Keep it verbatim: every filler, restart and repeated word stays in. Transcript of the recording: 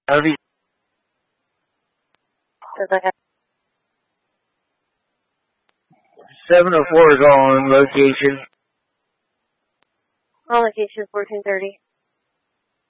Howdy. seven oh four is on location. On location fourteen thirty.